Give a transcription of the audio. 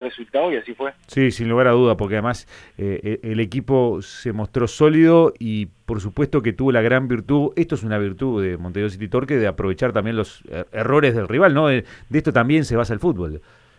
resultado y así fue. Sí, sin lugar a duda, porque además el equipo se mostró sólido y por supuesto que tuvo la gran virtud, esto es una virtud de Montevideo City Torque, de aprovechar también los errores del rival, ¿no? De esto también se basa el fútbol.